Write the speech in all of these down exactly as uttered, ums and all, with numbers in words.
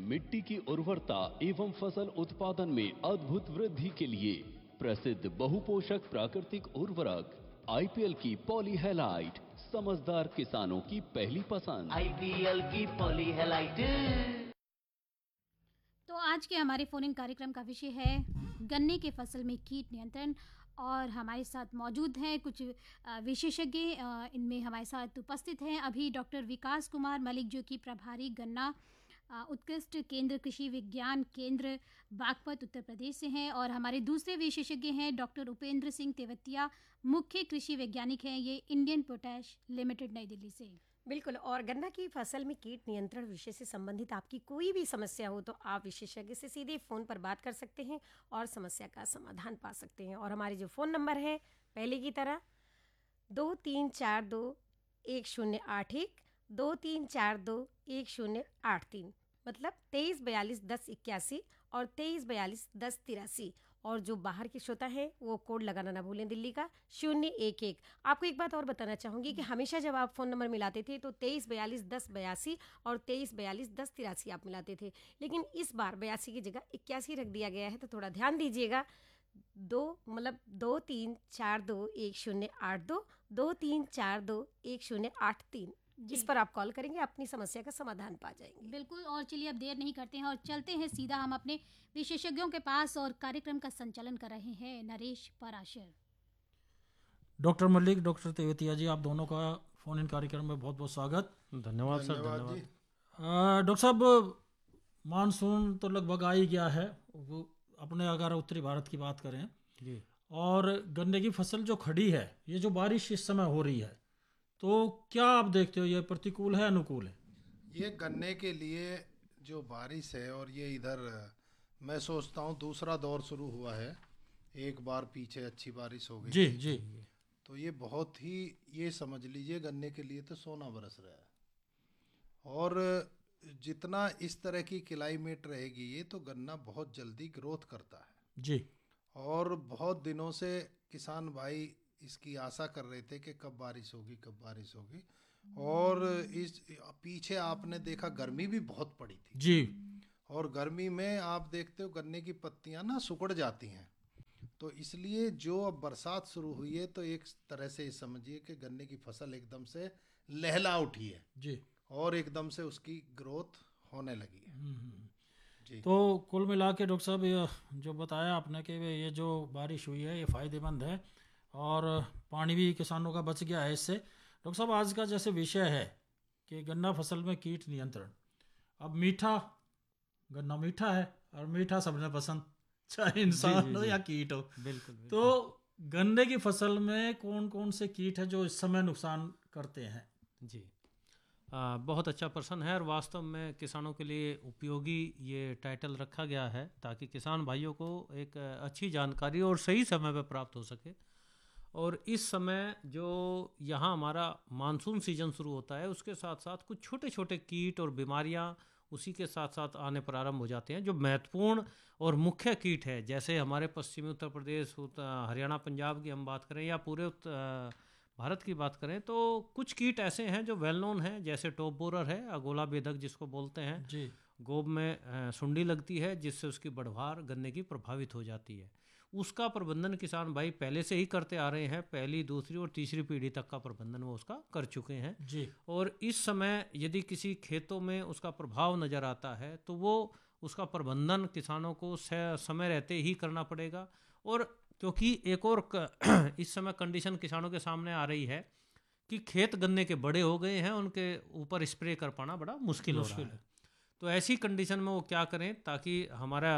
मिट्टी की उर्वरता एवं फसल उत्पादन में अद्भुत वृद्धि के लिए प्रसिद्ध बहुपोषक प्राकृतिक उर्वरक आईपीएल की पॉली हैलाइट समझदार किसानों की पहली पसंद। आईपीएल की पॉली हैलाइट। तो आज के हमारे फोन इन कार्यक्रम का विषय है गन्ने के फसल में कीट नियंत्रण, और हमारे साथ मौजूद हैं कुछ विशेषज्ञ। इनमें हमारे साथ उपस्थित हैं अभी डॉक्टर विकास कुमार मलिक, जो कि प्रभारी गन्ना उत्कृष्ट केंद्र कृषि विज्ञान केंद्र बागपत उत्तर प्रदेश से हैं, और हमारे दूसरे विशेषज्ञ हैं डॉक्टर उपेंद्र सिंह तेवतिया, मुख्य कृषि वैज्ञानिक हैं, ये इंडियन पोटैश लिमिटेड नई दिल्ली से। बिल्कुल। और गन्ना की फसल में कीट नियंत्रण विषय से संबंधित आपकी कोई भी समस्या हो तो आप विशेषज्ञ से सीधे फ़ोन पर बात कर सकते हैं और समस्या का समाधान पा सकते हैं। और हमारे जो फ़ोन नंबर है पहले की तरह दो तीन चार दो एक शून्य आठ एक, दो तीन चार दो एक शून्य आठ तीन, मतलब तेईस बयालीस दस इक्यासी और तेईस बयालीस दस तिरासी। और जो बाहर के श्रोता है वो कोड लगाना ना भूलें, दिल्ली का शून्य एक एक। आपको एक बात और बताना चाहूँगी कि हमेशा जब आप फ़ोन नंबर मिलाते थे तो तेईस बयालीस दस बयासी और तेईस बयालीस दस तिरासी आप मिलाते थे, लेकिन इस बार बयासी की जगह इक्यासी रख दिया गया है, तो थोड़ा ध्यान दीजिएगा। दो मतलब दो तीन चार दो एक शून्य आठ दो, दो तीन चार दो एक शून्य आठ तीन, इस पर आप कॉल करेंगे, अपनी समस्या का समाधान पा जाएंगे। बिल्कुल। और चलिए अब देर नहीं करते हैं और चलते हैं सीधा हम अपने विशेषज्ञों के पास। और कार्यक्रम का संचालन कर रहे हैं नरेश पराशर। डॉक्टर मलिक, डॉक्टर तेवतिया जी, आप दोनों का फोन इन कार्यक्रम में बहुत बहुत स्वागत। धन्यवाद सर, धन्यवाद। डॉक्टर साहब, मानसून तो लगभग आ ही गया है, वो अपने अगर उत्तरी भारत की बात करें जी, और गन्ने की फसल जो खड़ी है, ये जो बारिश इस समय हो रही है, तो क्या आप देखते हो ये प्रतिकूल है अनुकूल है? ये गन्ने के लिए जो बारिश है, और ये इधर मैं सोचता हूँ दूसरा दौर शुरू हुआ है, एक बार पीछे अच्छी बारिश हो गई जी जी, तो ये बहुत ही, ये समझ लीजिए गन्ने के लिए तो सोना बरस रहा है। और जितना इस तरह की क्लाइमेट रहेगी ये तो गन्ना बहुत जल्दी ग्रोथ करता है जी। और बहुत दिनों से किसान भाई इसकी आशा कर रहे थे कि कब बारिश होगी कब बारिश होगी। और इस पीछे आपने देखा गर्मी भी बहुत पड़ी थी जी, और गर्मी में आप देखते हो गन्ने की पत्तियां ना सिकुड़ जाती हैं, तो इसलिए जो अब बरसात शुरू हुई है तो एक तरह से समझिए कि गन्ने की फसल एकदम से लहला उठी है जी, और एकदम से उसकी ग्रोथ होने लगी है जी। तो कुल मिला के डॉक्टर साहब, ये जो बताया आपने कि ये जो बारिश हुई है ये फ़ायदेमंद है और पानी भी किसानों का बच गया है इससे। डॉक्टर साहब, आज का जैसे विषय है कि गन्ना फसल में कीट नियंत्रण। अब मीठा गन्ना मीठा है और मीठा सबने पसंद, चाहे इंसान हो या कीट हो। बिल्कुल। तो गन्ने की फसल में कौन कौन से कीट है जो इस समय नुकसान करते हैं? जी, आ, बहुत अच्छा प्रश्न है और वास्तव में किसानों के लिए उपयोगी ये टाइटल रखा गया है ताकि किसान भाइयों को एक अच्छी जानकारी और सही समय पर प्राप्त हो सके। और इस समय जो यहाँ हमारा मानसून सीजन शुरू होता है उसके साथ साथ कुछ छोटे छोटे कीट और बीमारियाँ उसी के साथ साथ आने प्रारंभ हो जाते हैं। जो महत्वपूर्ण और मुख्य कीट है, जैसे हमारे पश्चिमी उत्तर प्रदेश, हरियाणा, पंजाब की हम बात करें या पूरे भारत की बात करें, तो कुछ कीट ऐसे हैं जो वेल नोन हैं, जैसे टॉप बोरर है, अगोला बेधक जिसको बोलते हैं जी। गोब में सुंडी लगती है जिससे उसकी बढ़वार गन्ने की प्रभावित हो जाती है। उसका प्रबंधन किसान भाई पहले से ही करते आ रहे हैं, पहली दूसरी और तीसरी पीढ़ी तक का प्रबंधन वो उसका कर चुके हैं जी। और इस समय यदि किसी खेतों में उसका प्रभाव नज़र आता है तो वो उसका प्रबंधन किसानों को समय रहते ही करना पड़ेगा। और क्योंकि एक और इस समय कंडीशन किसानों के सामने आ रही है कि खेत गन्ने के बड़े हो गए हैं, उनके ऊपर स्प्रे कर पाना बड़ा मुश्किल हो रहा है। तो ऐसी कंडीशन में वो क्या करें ताकि हमारा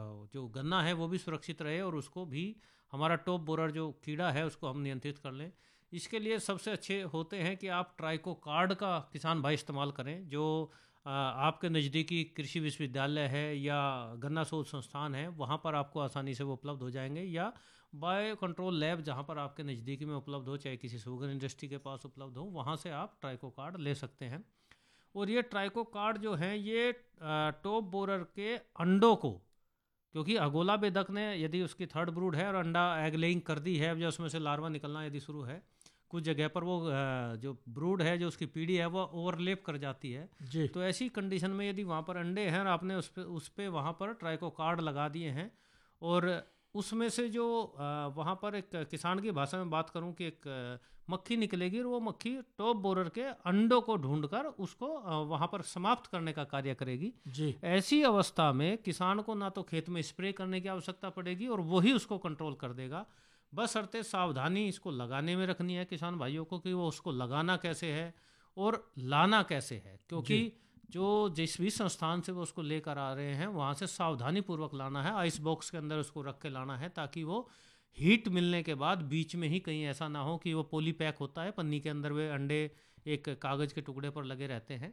जो गन्ना है वो भी सुरक्षित रहे और उसको भी हमारा टॉप बोरर जो कीड़ा है उसको हम नियंत्रित कर लें। इसके लिए सबसे अच्छे होते हैं कि आप ट्राइको कार्ड का किसान भाई इस्तेमाल करें, जो आपके नज़दीकी कृषि विश्वविद्यालय है या गन्ना शोध संस्थान है वहाँ पर आपको आसानी से वो उपलब्ध हो जाएंगे, या बायो कंट्रोल लैब जहाँ पर आपके नज़दीकी में उपलब्ध हो, चाहे किसी शुगर इंडस्ट्री के पास उपलब्ध हो, वहाँ से आप ट्राइको कार्ड ले सकते हैं। और ये ट्राइको कार्ड जो है ये टॉप बोरर के अंडों को, क्योंकि अगोला बेधक ने यदि उसकी थर्ड ब्रूड है और अंडा एग लेइंग कर दी है, अब जो उसमें से लार्वा निकलना यदि शुरू है, कुछ जगह पर वो अ, जो ब्रूड है, जो उसकी पीढ़ी है, वो ओवरलेप कर जाती है। जी तो ऐसी कंडीशन में यदि वहाँ पर अंडे हैं और आपने उस पे उस पे वहाँ पर ट्राइको कार्ड लगा दिए हैं, और उसमें से जो अ, वहाँ पर एक किसान की भाषा में बात करूँ कि एक अ, मक्खी निकलेगी, और वो मक्खी टॉप बोरर के अंडों को ढूंढकर उसको अ, वहाँ पर समाप्त करने का कार्य करेगी। जी ऐसी अवस्था में किसान को ना तो खेत में स्प्रे करने की आवश्यकता पड़ेगी और वही उसको कंट्रोल कर देगा। बशर्ते सावधानी इसको लगाने में रखनी है किसान भाइयों को, कि वो उसको लगाना कैसे है और लाना कैसे है, क्योंकि जो जिस भी संस्थान से वो उसको लेकर आ रहे हैं वहाँ से सावधानी पूर्वक लाना है, आइस बॉक्स के अंदर उसको रख के लाना है, ताकि वो हीट मिलने के बाद बीच में ही कहीं ऐसा ना हो कि वो पोली पैक होता है पन्नी के अंदर, वे अंडे एक कागज़ के टुकड़े पर लगे रहते हैं,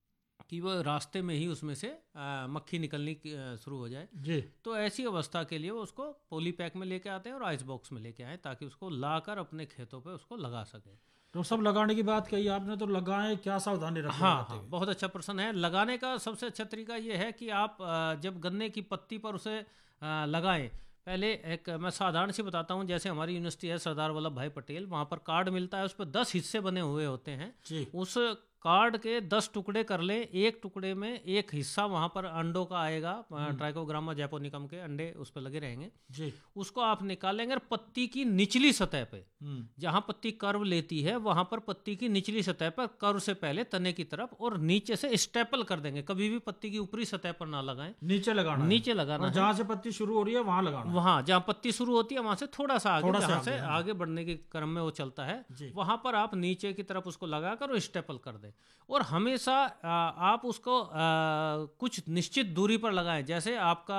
कि वो रास्ते में ही उसमें से आ, मक्खी निकलनी की, आ, शुरू हो जाए। जी तो ऐसी अवस्था के लिए वो उसको पोली पैक में लेके आते हैं और आइस बॉक्स में लेके आए, ताकि उसको लाकर अपने खेतों पे उसको लगा सके। डॉक्टर साहब, लगाने की बात कही आपने, तो लगाएं क्या सावधानी रखें? हाँ लगाते हाँ, हुए? बहुत अच्छा प्रश्न है। लगाने का सबसे अच्छा तरीका ये है कि आप आ, जब गन्ने की पत्ती पर उसे आ, लगाएं, पहले एक मैं साधारण सी बताता हूँ। जैसे हमारी यूनिवर्सिटी है सरदार वल्लभ भाई पटेल, वहाँ पर कार्ड मिलता है, उस पर दस हिस्से बने हुए होते हैं। जी उस कार्ड के दस टुकड़े कर लें, एक टुकड़े में एक हिस्सा वहाँ पर अंडों का आएगा, ट्राइकोग्रामा जैपोनिकम के अंडे उस पर लगे रहेंगे। जी उसको आप निकालेंगे और पत्ती की निचली सतह पे, हम्म जहाँ पत्ती कर्व लेती है वहाँ पर पत्ती की निचली सतह पर कर्व से पहले तने की तरफ और नीचे से स्टेपल कर देंगे। कभी भी पत्ती की ऊपरी सतह पर ना लगाएं, नीचे लगाना है। नीचे लगाना और है। जहाँ से पत्ती शुरू हो रही है वहाँ लगाना है। वहाँ जहाँ पत्ती शुरू होती है वहाँ से थोड़ा सा आगे, थोड़ा सा जहाँ आगे, से हाँ। आगे बढ़ने के क्रम में वो चलता है, जी। वहाँ पर आप नीचे की तरफ उसको लगाकर स्टेपल कर दें। और हमेशा आ, आप उसको आ, कुछ निश्चित दूरी पर लगाएं। जैसे आपका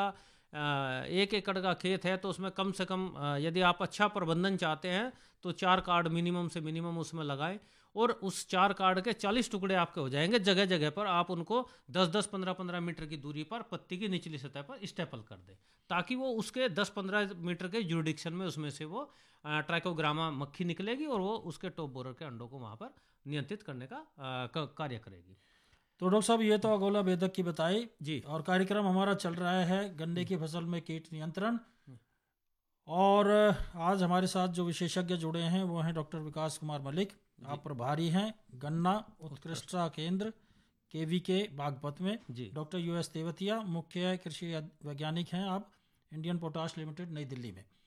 आ, एक एकड़ का खेत है तो उसमें कम से कम आ, यदि आप अच्छा प्रबंधन चाहते हैं तो चार कार्ड मिनिमम से मिनिमम उसमें लगाएं, और उस चार कार्ड के चालीस टुकड़े आपके हो जाएंगे। जगह जगह पर आप उनको दस दस पंद्रह पंद्रह मीटर की दूरी पर पत्ती की निचली सतह पर स्टेपल कर दें, ताकि वो उसके दस पंद्रह मीटर के जुरिडिक्शन में उसमें से वो ट्राइकोग्रामा मक्खी निकलेगी और वो उसके टॉप बोरर के अंडों को वहाँ पर नियंत्रित करने का आ, कार्य करेगी। तो डॉक्टर साहब, ये तो अगोला बेदक की बताई जी। और कार्यक्रम हमारा चल रहा है गन्ने की फसल में कीट नियंत्रण, और आज हमारे साथ जो विशेषज्ञ जुड़े हैं वो हैं डॉक्टर विकास कुमार मलिक। आप प्रभारी हैं गन्ना उत्कृष्टता केंद्र केवी के बागपत में। जी। डॉक्टर यू एस तेवतिया मुख्य कृषि वैज्ञानिक हैं आप, इंडियन पोटाश लिमिटेड नई दिल्ली में।